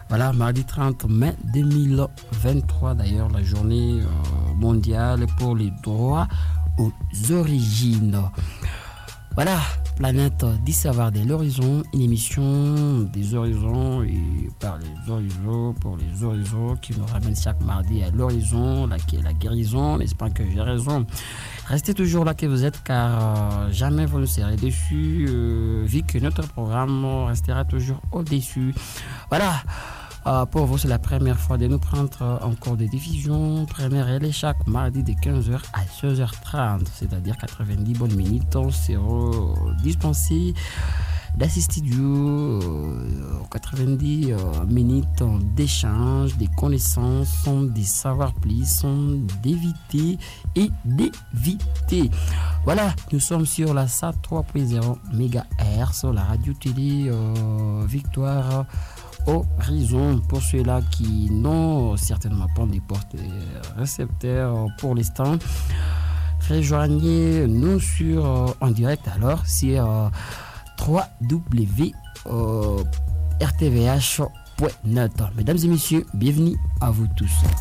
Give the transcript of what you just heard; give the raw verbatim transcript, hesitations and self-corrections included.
Voilà, mardi trente mai deux mille vingt-trois, d'ailleurs, la journée euh, mondiale pour les droits aux origines. Voilà, Planète du savoir de l'horizon, une émission des horizons et par les horizons, pour les horizons, qui nous ramène chaque mardi à l'horizon, la, la guérison, n'est-ce pas que j'ai raison. Restez toujours là que vous êtes, car euh, jamais vous ne serez déçus, euh, vu que notre programme restera toujours au-dessus. Voilà. Euh, pour vous, c'est la première fois de nous prendre euh, en cours de diffusion. Première elle est chaque mardi de quinze heures à seize heures trente, c'est-à-dire quatre-vingt-dix bonnes minutes. On sera dispensé d'assister du euh, quatre-vingt-dix euh, minutes d'échange, des connaissances, des savoir-plus, d'éviter et d'éviter. Voilà, nous sommes sur la S A trois point zéro mégahertz, la radio-télé euh, Victoire Horizon. Pour ceux-là qui n'ont certainement pas des portes récepteurs pour l'instant, rejoignez-nous sur euh, en direct alors sur euh, w w w point r t v h point net. Mesdames et messieurs, bienvenue à vous tous.